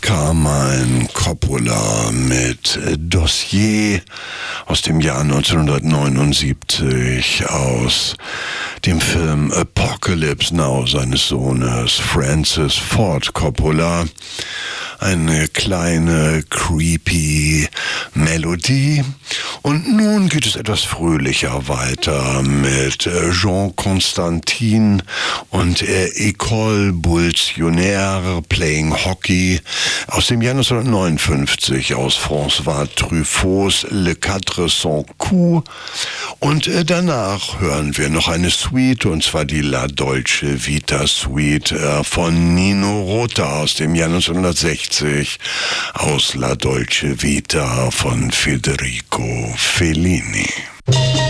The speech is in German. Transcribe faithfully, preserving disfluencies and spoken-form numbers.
Carmine Coppola mit Dossier aus dem Jahr neunzehnhundertneunundsiebzig aus dem Film Apocalypse Now seines Sohnes Francis Ford Coppola. Eine kleine, creepy Melodie. Und nun geht es etwas fröhlicher weiter mit Jean Constantine und École Bulltionnaire Playing Hockey aus dem Jahr neunzehnhundertneunundfünfzig aus François Truffauts Le Quatre Cents Coups. Und danach hören wir noch eine Suite, und zwar die La Dolce Vita Suite von Nino Rota aus dem Jahr neunzehnhundertsechzig aus La Dolce Vita von Federico Fellini.